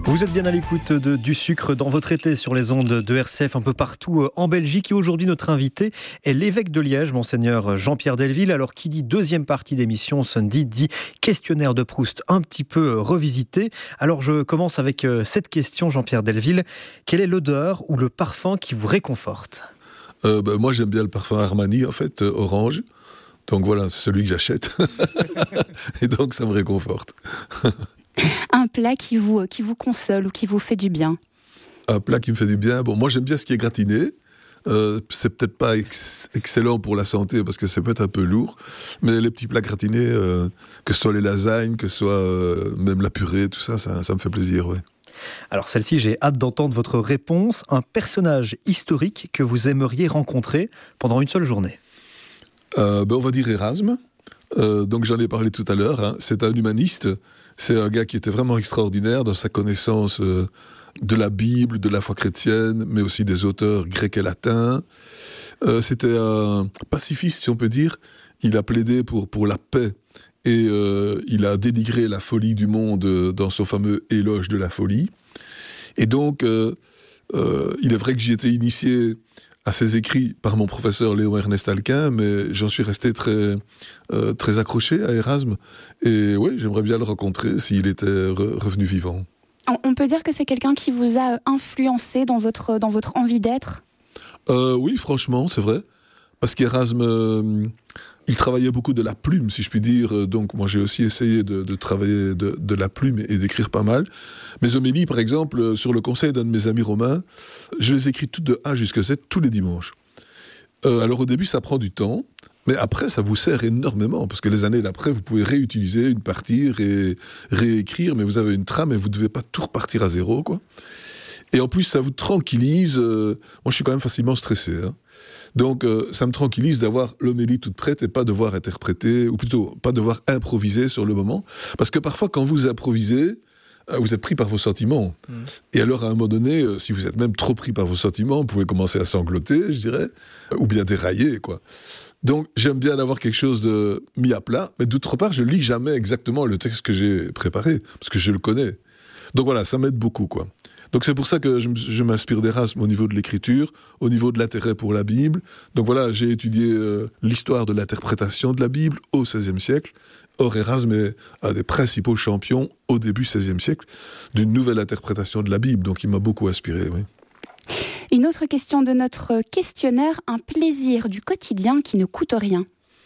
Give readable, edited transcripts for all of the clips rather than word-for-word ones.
Vous êtes bien à l'écoute de Du Sucre dans votre été sur les ondes de RCF un peu partout en Belgique. Et aujourd'hui, notre invité est l'évêque de Liège, monseigneur Jean-Pierre Delville. Alors, qui dit deuxième partie d'émission, Sunday, dit questionnaire de Proust un petit peu revisité. Alors, je commence avec cette question, Jean-Pierre Delville. Quelle est l'odeur ou le parfum qui vous réconforte ? Moi, j'aime bien le parfum Armani, en fait, orange. Donc voilà, c'est celui que j'achète. Et donc, ça me réconforte. Un plat qui vous console ou qui vous fait du bien? Un plat qui me fait du bien. Bon, moi, j'aime bien ce qui est gratiné. C'est peut-être pas excellent pour la santé parce que c'est peut-être un peu lourd. Mais les petits plats gratinés, que ce soit les lasagnes, que ce soit même la purée, tout ça, ça me fait plaisir, ouais. Alors celle-ci, j'ai hâte d'entendre votre réponse. Un personnage historique que vous aimeriez rencontrer pendant une seule journée? On va dire Erasme. Donc j'en ai parlé tout à l'heure. Hein. C'est un humaniste. C'est un gars qui était vraiment extraordinaire dans sa connaissance de la Bible, de la foi chrétienne, mais aussi des auteurs grecs et latins. C'était un pacifiste, si on peut dire. Il a plaidé pour la paix et il a dénigré la folie du monde dans son fameux éloge de la folie. Et donc, il est vrai que j'y étais initié à ses écrits par mon professeur Léon Ernest Alquin, mais j'en suis resté très accroché à Erasme. Et oui, j'aimerais bien le rencontrer s'il était revenu vivant. On peut dire que c'est quelqu'un qui vous a influencé dans votre envie d'être? Oui, franchement, c'est vrai. Parce qu'Erasme, il travaillait beaucoup de la plume, si je puis dire. Donc moi, j'ai aussi essayé de travailler de la plume et d'écrire pas mal. Mes homélies, par exemple, sur le conseil d'un de mes amis romains, je les écris toutes de A jusqu'à Z, tous les dimanches. Alors au début, ça prend du temps, mais après, ça vous sert énormément, parce que les années d'après, vous pouvez réutiliser une partie, réécrire, mais vous avez une trame et vous ne devez pas tout repartir à zéro, quoi. Et en plus, ça vous tranquillise. Moi, je suis quand même facilement stressé, hein. Donc, ça me tranquillise d'avoir l'homélie toute prête et pas devoir interpréter, ou plutôt, pas devoir improviser sur le moment. Parce que parfois, quand vous improvisez, vous êtes pris par vos sentiments. Et alors, à un moment donné, si vous êtes même trop pris par vos sentiments, vous pouvez commencer à sangloter, je dirais, ou bien dérailler, quoi. Donc, j'aime bien avoir quelque chose de mis à plat, mais d'autre part, je lis jamais exactement le texte que j'ai préparé, parce que je le connais. Donc voilà, ça m'aide beaucoup, quoi. Donc c'est pour ça que je m'inspire d'Erasme au niveau de l'écriture, au niveau de l'intérêt pour la Bible. Donc voilà, j'ai étudié l'histoire de l'interprétation de la Bible au XVIe siècle. Or, Erasme est un des principaux champions au début XVIe siècle d'une nouvelle interprétation de la Bible. Donc il m'a beaucoup inspiré, oui. Une autre question de notre questionnaire, un plaisir du quotidien qui ne coûte rien.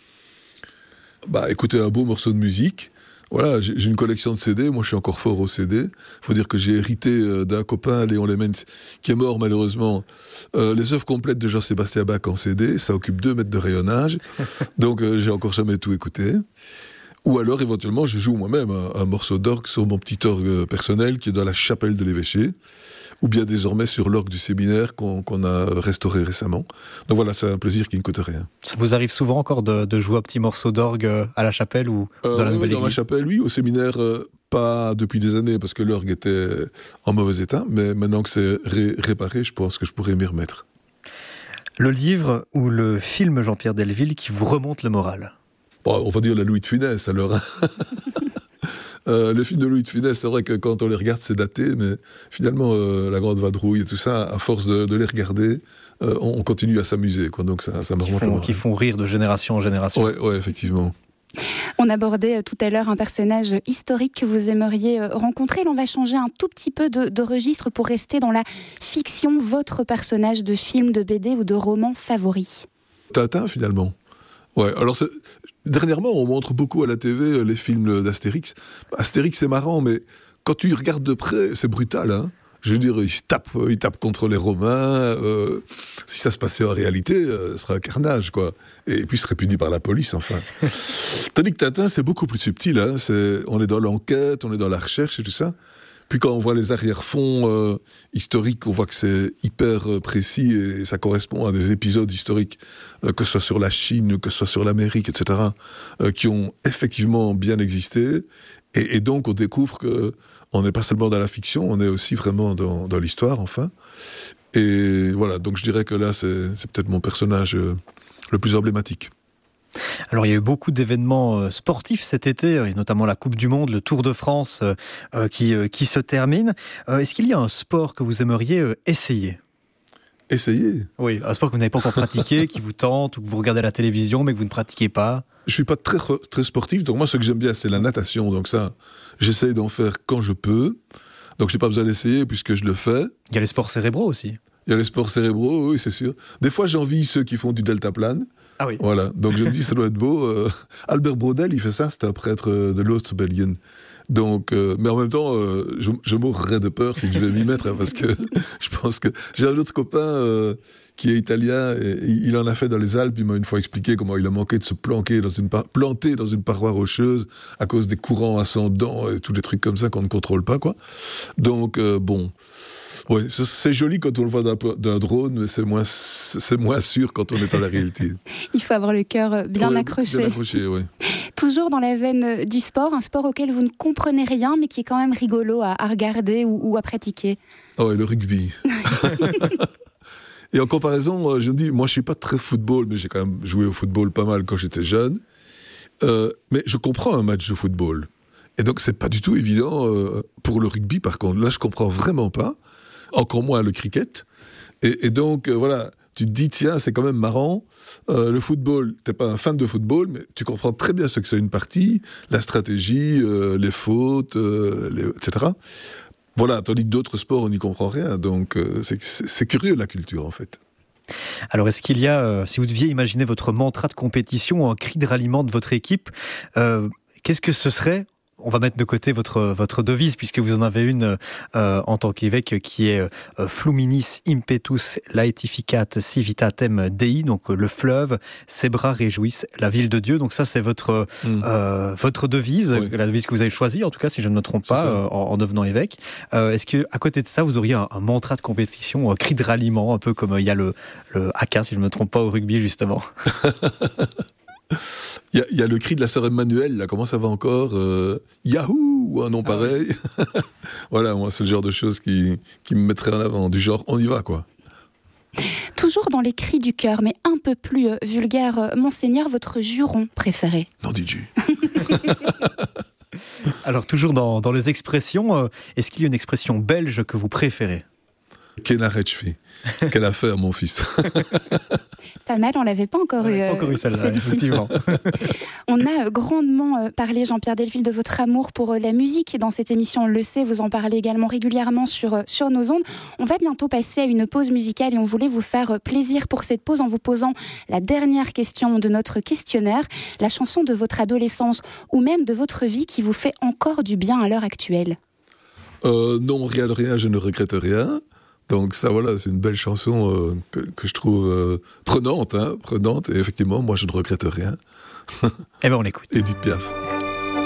Écoutez, un beau morceau de musique. Voilà, j'ai une collection de CD, moi je suis encore fort au CD. Il faut dire que j'ai hérité d'un copain, Léon Lemens, qui est mort malheureusement. Les œuvres complètes de Jean-Sébastien Bach en CD, ça occupe 2 mètres de rayonnage, donc j'ai encore jamais tout écouté. Ou alors éventuellement je joue moi-même un morceau d'orgue sur mon petit orgue personnel qui est dans la chapelle de l'évêché, ou bien désormais sur l'orgue du séminaire qu'on a restauré récemment. Donc voilà, c'est un plaisir qui ne coûte rien. Ça vous arrive souvent encore de jouer un petit morceau d'orgue à la chapelle ou dans la nouvelle église? Dans la chapelle, oui. Au séminaire, pas depuis des années, parce que l'orgue était en mauvais état. Mais maintenant que c'est réparé, je pense que je pourrais m'y remettre. Le livre ou le film Jean-Pierre Delville qui vous remonte le moral? On va dire la Louis de Funès, alors. Les films de Louis de Funès, c'est vrai que quand on les regarde, c'est daté, mais finalement, La Grande Vadrouille et tout ça, à force de les regarder, on continue à s'amuser, quoi. Donc ça me remonte le moral. Qui font rire de génération en génération. Ouais, effectivement. On abordait tout à l'heure un personnage historique que vous aimeriez rencontrer. Là, on va changer un tout petit peu de registre pour rester dans la fiction. Votre personnage de film, de BD ou de roman favori? Tintin, finalement. Ouais, alors dernièrement, on montre beaucoup à la TV les films d'Astérix. Astérix, c'est marrant, mais quand tu y regardes de près, c'est brutal, hein. Je veux dire, ils tapent contre les Romains. Si ça se passait en réalité, ce serait un carnage, quoi. Et puis, il serait puni par la police, enfin. Tandis que Tintin, c'est beaucoup plus subtil, hein. On est dans l'enquête, on est dans la recherche et tout ça. Puis quand on voit les arrière-fonds historiques, on voit que c'est hyper précis et ça correspond à des épisodes historiques, que ce soit sur la Chine, que ce soit sur l'Amérique, etc., qui ont effectivement bien existé. Et donc, on découvre qu'on n'est pas seulement dans la fiction, on est aussi vraiment dans l'histoire, enfin. Et voilà, donc je dirais que là, c'est peut-être mon personnage le plus emblématique. Alors il y a eu beaucoup d'événements sportifs cet été, et notamment la Coupe du Monde, le Tour de France qui se termine. Est-ce qu'il y a un sport que vous aimeriez essayer ? Essayer ? Oui, un sport que vous n'avez pas encore pratiqué, qui vous tente, ou que vous regardez à la télévision mais que vous ne pratiquez pas. Je suis pas très sportif, donc moi ce que j'aime bien c'est la natation, donc ça j'essaye d'en faire quand je peux, donc j'ai pas besoin d'essayer puisque je le fais. Il y a les sports cérébraux aussi. Il y a les sports cérébraux, oui c'est sûr. Des fois j'envie ceux qui font du deltaplane. Ah oui. Voilà, donc je me dis ça doit être beau. Albert Braudel il fait ça, c'est un prêtre de l'Ost-Belgien. Donc, mais en même temps, je mourrais de peur si je vais m'y mettre, hein, parce que je pense que j'ai un autre copain qui est italien, et il en a fait dans les Alpes. Il m'a une fois expliqué comment il a manqué de se planter dans une paroi rocheuse à cause des courants ascendants et tous les trucs comme ça qu'on ne contrôle pas, quoi. Donc, bon. Ouais, c'est joli quand on le voit d'un drone, mais c'est moins sûr quand on est dans la réalité. Il faut avoir le cœur bien accroché. Bien accroché, oui. Toujours dans la veine du sport, un sport auquel vous ne comprenez rien, mais qui est quand même rigolo à regarder ou à pratiquer. Oh, et le rugby. Et en comparaison, je me dis, moi je suis pas très football, mais j'ai quand même joué au football pas mal quand j'étais jeune. Mais je comprends un match de football. Et donc c'est pas du tout évident pour le rugby, par contre. Là, je comprends vraiment pas. Encore moins le cricket. Et donc, voilà, tu te dis, tiens, c'est quand même marrant. Le football, t'es pas un fan de football, mais tu comprends très bien ce que c'est une partie, la stratégie, les fautes, etc. Voilà, tandis que d'autres sports, on n'y comprend rien. Donc, c'est curieux, la culture, en fait. Alors, est-ce qu'il y a, si vous deviez imaginer votre mantra de compétition, un cri de ralliement de votre équipe, qu'est-ce que ce serait ? On va mettre de côté votre devise, puisque vous en avez une en tant qu'évêque qui est Fluminis impetus laetificat civitatem Dei, donc le fleuve, ses bras réjouissent la ville de Dieu. Donc ça, c'est votre devise, oui. La devise que vous avez choisie, en tout cas, si je ne me trompe pas, en devenant évêque. Est-ce qu'à côté de ça, vous auriez un mantra de compétition, un cri de ralliement, un peu comme il y a le haka, si je ne me trompe pas, au rugby, justement? Il y a le cri de la sœur Emmanuelle, là, comment ça va encore Yahoo, ou un nom pareil. Voilà, moi, c'est le genre de choses qui me mettraient en avant, du genre, on y va, quoi. Toujours dans les cris du cœur, mais un peu plus vulgaire, Monseigneur, votre juron préféré? Non, DJ. Alors, toujours dans les expressions, est-ce qu'il y a une expression belge que vous préférez? Kenarechfi. Quelle affaire, mon fils. Pas mal, on l'avait pas encore eu. Pas encore eu celle-là, effectivement. On a grandement parlé, Jean-Pierre Delville, de votre amour pour la musique dans cette émission, on le sait, vous en parlez également régulièrement sur nos ondes. On va bientôt passer à une pause musicale et on voulait vous faire plaisir pour cette pause en vous posant la dernière question de notre questionnaire, la chanson de votre adolescence ou même de votre vie qui vous fait encore du bien à l'heure actuelle. Non, rien de rien, je ne regrette rien. Donc ça, voilà, c'est une belle chanson que je trouve prenante, et effectivement, moi, je ne regrette rien. Eh bien, on l'écoute. Edith Piaf.